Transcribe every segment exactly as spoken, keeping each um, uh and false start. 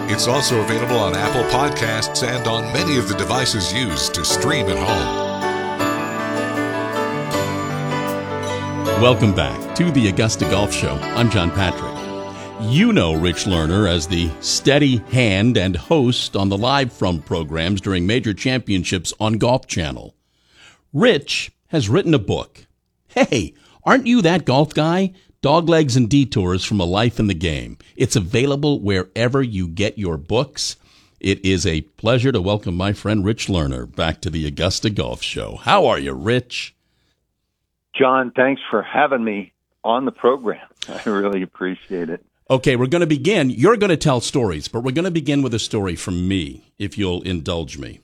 It's also available on Apple Podcasts and on many of the devices used to stream at home. Welcome back to the Augusta Golf Show. I'm John Patrick. You know Rich Lerner as the steady hand and host on the Live From programs during major championships on Golf Channel. Rich has written a book. Hey, aren't you that golf guy? Doglegs and Detours from a Life in the Game. It's available wherever you get your books. It is a pleasure to welcome my friend Rich Lerner back to the Augusta Golf Show. How are you, Rich? John, thanks for having me on the program. I really appreciate it. Okay, we're going to begin. You're going to tell stories, but we're going to begin with a story from me, if you'll indulge me.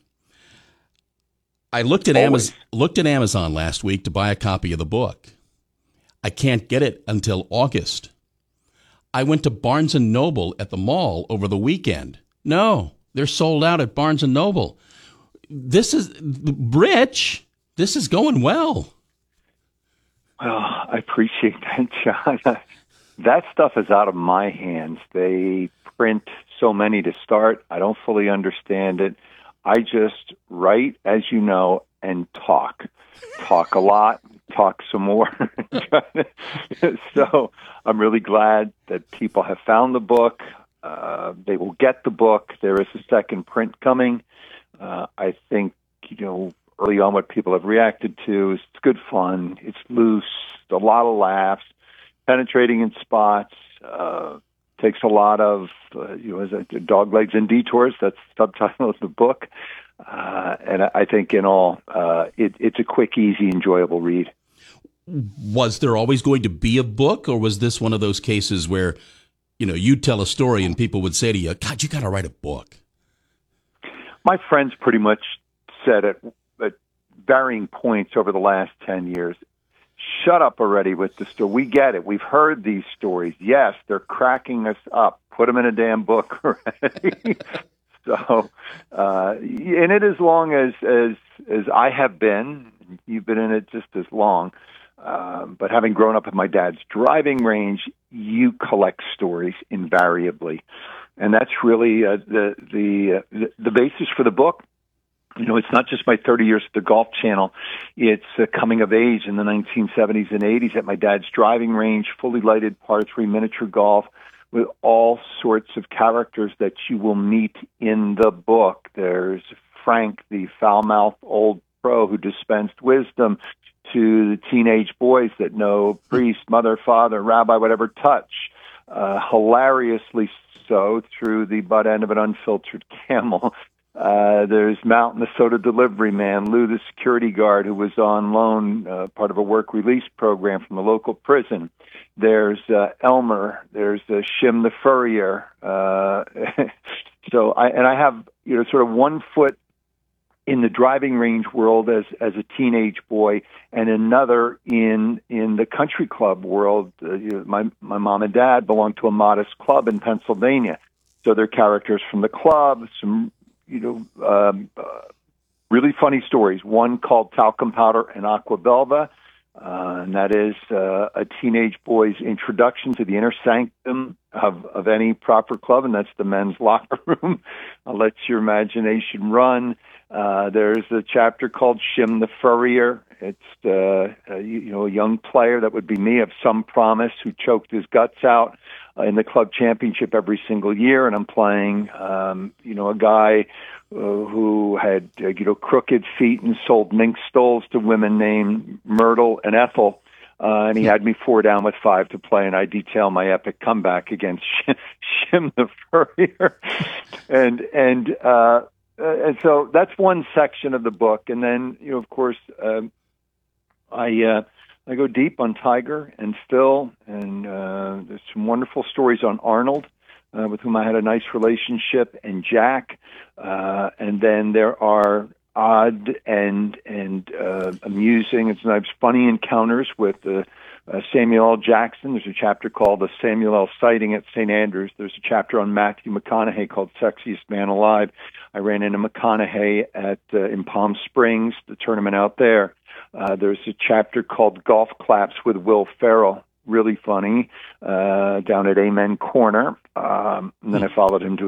I looked at Amazon, looked at Amazon last week to buy a copy of the book. I can't get it until August. I went to Barnes and Noble at the mall over the weekend. No, they're sold out at Barnes and Noble. This is, Rich, this is going well. Well, I appreciate that, John. That stuff is out of my hands. They print so many to start. I don't fully understand it. I just write, as you know, and talk. Talk a lot, talk some more. So I'm really glad that people have found the book. Uh, they will get the book. There is a second print coming. Uh, I think, you know, early on what people have reacted to is it's good fun. It's loose, a lot of laughs. Penetrating in spots, uh, takes a lot of, uh, you know, as a, Doglegs and Detours, that's the subtitle of the book. Uh, and I think in all, uh, it, it's a quick, easy, enjoyable read. Was there always going to be a book, or was this one of those cases where, you know, you'd tell a story and people would say to you, God, you got to write a book? My friends pretty much said at, at varying points over the last ten years, shut up already with the story. We get it. We've heard these stories. Yes, they're cracking us up. Put them in a damn book already. So, uh, in it as long as, as as I have been, you've been in it just as long. Uh, but having grown up at my dad's driving range, you collect stories invariably, and that's really uh, the the uh, the basis for the book. You know, it's not just my thirty years at the Golf Channel. It's uh, coming of age in the nineteen seventies and eighties at my dad's driving range, fully lighted par three miniature golf with all sorts of characters that you will meet in the book. There's Frank, the foul-mouthed old pro who dispensed wisdom to the teenage boys that know priest, mother, father, rabbi, whatever touch. Uh, hilariously so through the butt end of an unfiltered camel. Uh, there's Mountain, the soda delivery man, Lou, the security guard who was on loan, uh, part of a work release program from the local prison. There's uh, Elmer. There's uh, Shim the furrier. Uh, so, I and I have you know sort of one foot in the driving range world as as a teenage boy, and another in in the country club world. Uh, you know, my my mom and dad belonged to a modest club in Pennsylvania, so they're characters from the club. Some you know, um, uh, really funny stories. One called Talcum Powder and Aqua Belva, uh, and that is uh, a teenage boy's introduction to the inner sanctum of, of any proper club, and that's the men's locker room. I'll let your imagination run. Uh, there's a chapter called Shim the Furrier. It's uh, uh, you, you know a young player that would be me of some promise who choked his guts out uh, in the club championship every single year, and I'm playing um, you know a guy uh, who had uh, you know crooked feet and sold mink stoles to women named Myrtle and Ethel. Uh, and he had me four down with five to play, and I detail my epic comeback against Shim the Furrier, and and. Uh, Uh, and so that's one section of the book, and then you know, of course, um, I uh, I go deep on Tiger and Phil, and uh, there's some wonderful stories on Arnold, uh, with whom I had a nice relationship, and Jack, uh, and then there are odd and and uh, amusing and sometimes funny encounters with uh, uh, Samuel L. Jackson. There's a chapter called The Samuel L. Sighting at Saint Andrews. There's a chapter on Matthew McConaughey called Sexiest Man Alive. I ran into McConaughey at uh, in Palm Springs, the tournament out there. Uh, there's a chapter called Golf Claps with Will Ferrell. Really funny, uh, down at Amen Corner. Um, and then I followed him to